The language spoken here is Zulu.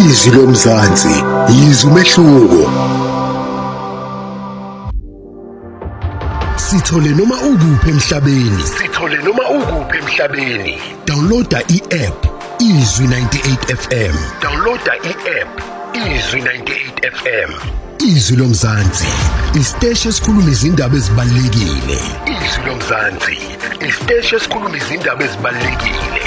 izwi lomzansi, izwi umehluko. Sithole noma ukuphi emhlabeni. Downloada i-app Izwi 98 FM. Izwi lomzansi, isiteshi esikhuluma izindaba ezibalulekile.